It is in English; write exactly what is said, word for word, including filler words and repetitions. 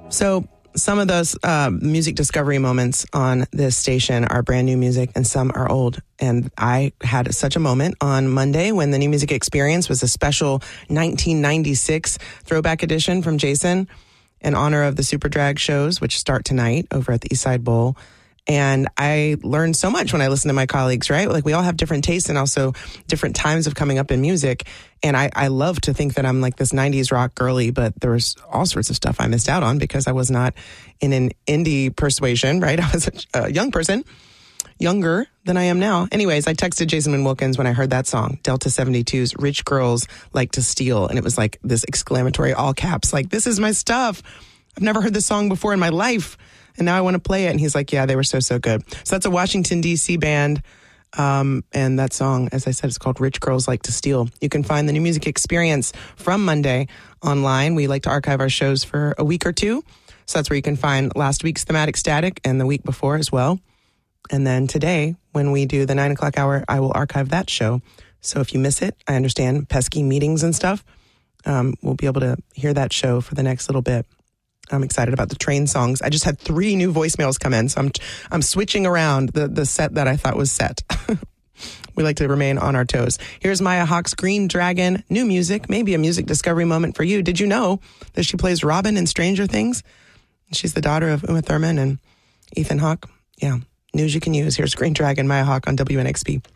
So some of those uh, music discovery moments on this station are brand new music and some are old. And I had such a moment on Monday when the New Music Experience was a special nineteen ninety-six throwback edition from Jason in honor of the Super Drag shows, which start tonight over at the Eastside Bowl. And I learned so much when I listened to my colleagues, right? Like we all have different tastes and also different times of coming up in music. And I, I love to think that I'm like this nineties rock girly, but there was all sorts of stuff I missed out on because I was not in an indie persuasion, right? I was a, a young person, younger than I am now. Anyways, I texted Jason Wynn Wilkins when I heard that song, Delta seventy-two's Rich Girls Like to Steal. And it was like this exclamatory, all caps, like, this is my stuff. I've never heard this song before in my life. And now I want to play it. And he's like, yeah, they were so, so good. So that's a Washington, D C band. Um, and that song, as I said, is called Rich Girls Like to Steal. You can find the New Music Experience from Monday online. We like to archive our shows for a week or two. So that's where you can find last week's Thematic Static and the week before as well. And then today, when we do the nine o'clock hour, I will archive that show. So if you miss it, I understand pesky meetings and stuff. Um, we'll be able to hear that show for the next little bit. I'm excited about the train songs. I just had three new voicemails come in, so I'm I'm switching around the, the set that I thought was set. We like to remain on our toes. Here's Maya Hawke's Green Dragon, new music, maybe a music discovery moment for you. Did you know that she plays Robin in Stranger Things? She's the daughter of Uma Thurman and Ethan Hawke. Yeah, news you can use. Here's Green Dragon, Maya Hawke on W N X P.